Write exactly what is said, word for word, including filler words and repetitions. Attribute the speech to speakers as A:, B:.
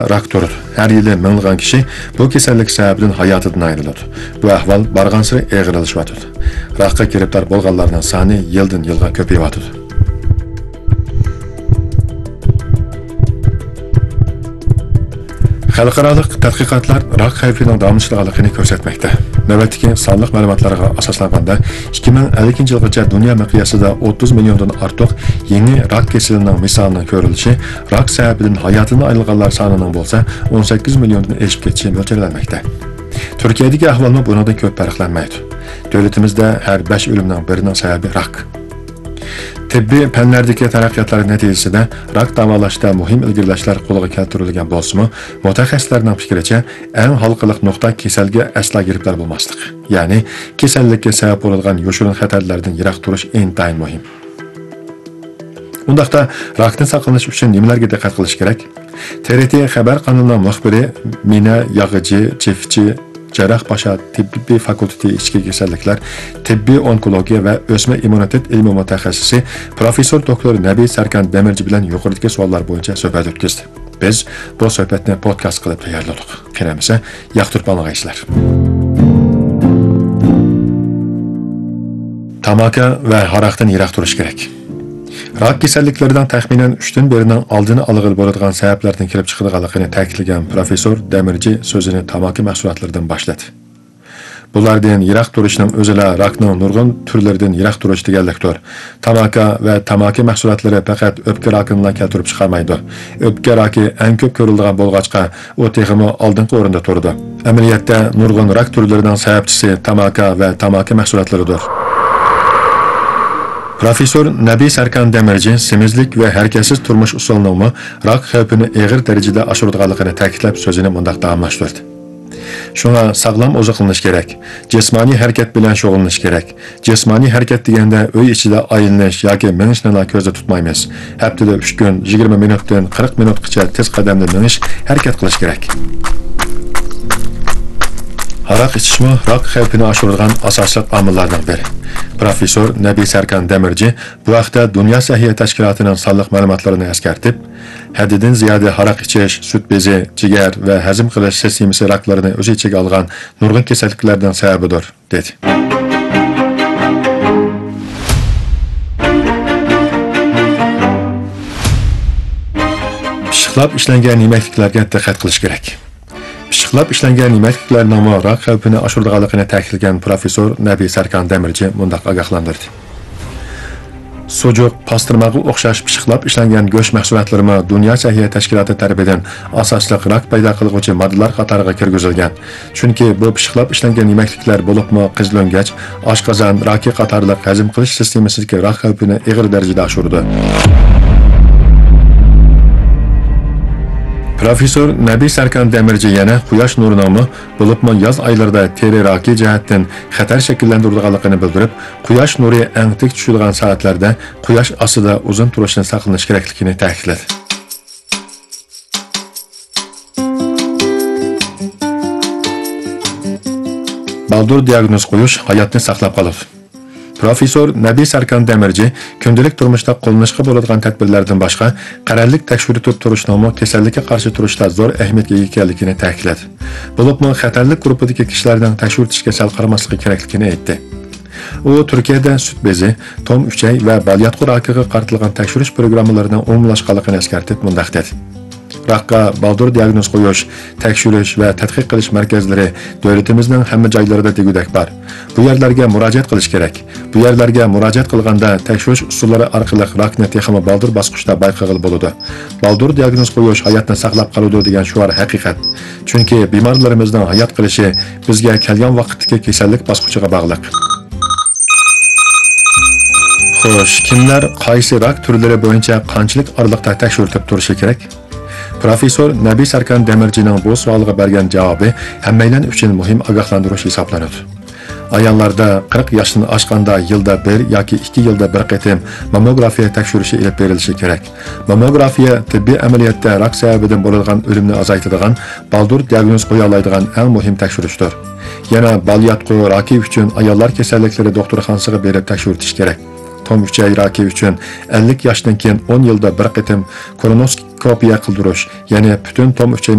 A: Raktur, her yılı ming'an kishi bu kasallik sababidan hayotidan ayriladi. Bu ahvol barg'ansiri og'irlashyapti. Rakka giribdor bo'lganlarning soni yildan yilga ko'payyapti. Xalqaro tadqiqotlar rak xavfining davomlashganligini ko'rsatmoqda. Navbatdagi sonliq ma'lumotlarga asoslanganda ikki ming ellinchi yilgacha dunyo miqyosida o'ttiz milliondan ortiq yangi rak kasalining misolini ko'rilishi, rak sababidan hayotini ayrilganlar sonining bo'lsa o'n sakkiz milliondan oshib ketishi mo'ljallanmoqda. Turkiyadagi ahvolni bundan ko'p farqlanmaydi. Davlatimizda har besh o'limning birining sababi rak. Tibbiy fanlardagi taraqqiyotlar natijasida rak davolashda muhim ilgirlashlar qo'lga keltirilgan bo'lsa-mu, mutaxassislarning fikricha, eng halqiliq nuqta kasalga asla giribdor bo'lmaslik. Ya'ni kasallikka sabab bo'lgan yoshirin xatarlardan yiroq turish intayin muhim. Undaqda rakdan saqlanish uchun nimalarga diqqat qilish kerak? T R T xabar kanalining muxbiri Mina Yag'iji Chefchi Jarroh Pasha tibbiy fakulteti ichki kasalliklar, tibbiy onkologiya va o'sma immunitet ilmi mutaxassisi professor doktor Nabiy Sarkan Demirji bilan yuqoridagi savollar bo'yicha suhbat o'tkazdi. Biz bu suhbatni podkast qilib tayyorladik. Qanamisa, yoqtirib olinglar. Tamaki va haraqdan yiroq turish kerak. Rak kasalliklaridan taxminan uchdan birining oldini olg'il bo'ladigan sabablardan kelib chiqadiganligini ta'kidlagan professor Demirji so'zini tamaki mahsulotlaridan boshladi. Bulardan yiroq turishning o'zila rakning nurg'un turlaridan yiroq turish deganlikdir. Tamaki va tamaki mahsulotlari faqat o'pka rakini keltirib chiqarmaydi. O'pka raki eng ko'p ko'riladigan bo'lg'achqa, u texmo oldingi o'rinda turadi. Amaliyotda nurg'un rak turlarining sababchisi tamaki va tamaki mahsulotlaridir. Professor Nabiy Sarkan Demirji semizlik va harakatsiz turmush usulining rak xavfini og'ir darajada oshiradiganligini ta'kidlab so'zini mundaq davomlashtirdi. Shunga sog'lom oziqlanish kerak, jismoniy harakat bilan shug'ullanish kerak. Jismoniy harakat deganda uy ichida aylanish yoki minishni ko'zda tutmaymiz. Haftada uch kun yigirma minutdan qirq minutgacha tez qadamda minish, harakat qilish kerak. Haraq ichishmi rak xavfini oshiradigan asosiy omillardan biri. Professor Nabiy Sarkan Demirji bu haqda Dunyo sog'liqlik tashkilotining sonliq ma'lumotlarini eskartib, haddidan ziyoda haraq ichish, sut bezi, jigar va hazm qilish sistemasi raklarini o'z ichiga olgan nurg'un kasalliklardan sababidir, dedi. Pishiqlab ishlangan yemakliklarga diqqat qilish kerak. Pishiqlab ishlangan yemakliklarning rak xavfini oshiradiganligini ta'kidlagan professor Nabiy Sarkan Demirji mundaq ogohlantirdi. Sujuq, pastirmaga o'xshash pishiqlab ishlangan go'sht mahsulotlari Dunyo sog'liqlik tashkiloti tomonidan asosli rak paydo qiluvchi moddalar qatoriga kirgizilgan. Chunki bu pishiqlab ishlangan yemakliklar bo'libmi qizilongach, oshqozon raki qatorliq hazm qilish sistemasidagi rak xavfini og'ir darajada oshirdi. Professor Nabiy Sarkan Demirji yana quyosh nurining bo'libmi yoz oylarida teri raki jihatdan xatar shakllantiradiganligini bildirib, quyosh nuri eng tik tushadigan soatlarda quyosh ostida uzun turishdan saqlanish kerakligini ta'kidladi. Baldur diagnoz qo'yish hayotni saqlab qoladi. Professor Nabiy Sarkan Demirji kundalik turmushda qo'llanishga bo'ladigan tadbirlardan boshqa qarorlik tekshirib turishning kasallikka qarshi turishda zo'r ahamiyatga ega ekanligini ta'kidladi. Bo'libmi xatarlik guruhidagi kishilarning tekshirishga sal qaramasligi kerakligini aytdi. U Turkiyada sut bezi, tom uchay va balyatqu rakiga qartilgan tekshirish programmalarining umumlashganligini eskartib mundaq dedi. Rakka baldur diagnoz qo'yish, tekshirish va tadqiq qilish markazlari davlatimizning hamma joylarida degudek bor. Bu yerlarga murojaat qilish kerak. Bu yerlarga murojaat qilganda tekshirish usullari orqali rakni texmo baldur bosqichda bayqag'il bo'ladi. Baldur diagnoz qo'yish hayotni saqlab qoladi degan shuar haqiqat. Chunki bemorlarimizning hayot qilishi bizga kelgan vaqtdagi kasallik bosqichiga bog'liq. Xo'sh, kimlar qaysi rak turlari bo'yicha qanchalik oraliqda tekshirib turishi kerak? Professor Nabiy Sarkan Demirjining bu savoliga bergan javobi hammalar uchun muhim ogohlantirish hisoblanadi. Ayollarda qirq yoshdan oshganda yilda bir yoki ikki yilda bir qatim mammografiya tekshirishi ilib berilishi kerak. Mammografiya tibbiy amaliyotda rak sababidan bo'ladigan o'limni azaytiradigan, baldur diagnoz qo'ya oladigan eng muhim tekshirishdir. Yana balyatqu raki uchun ayollar kasalliklari doktorxonasiga berib tekshirtish kerak. Tom uchay raki uchun ellik yoshdan keyin o'n yilda bir qatim kolonoskopiya qildirish, ya'ni butun tom uchay